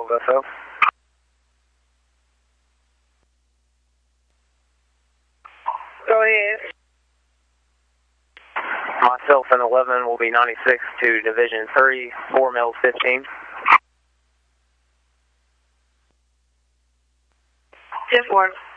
Vessel. Go ahead. Myself and 11 will be 96 to Division 3, 4 males 15. 10-4.